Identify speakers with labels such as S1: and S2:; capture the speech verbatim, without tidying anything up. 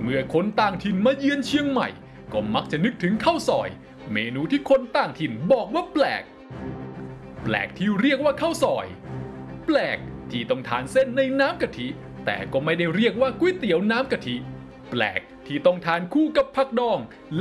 S1: เมื่อคนต่างถิ่นมาเยือนเชียงใหม่ก็มักจะนึกถึงข้าวซอยเมนูที่คนต่างถิ่นบอกว่าแปลกแปลกที่เรียกว่าข้าวซอยแปลกที่ต้องทานเส้นในน้ำกะทิแต่ก็ไม่ได้เรียกว่าก๋วยเตี๋ยวน้ำกะทิแปลกที่ต้องทานคู่กับผักดอง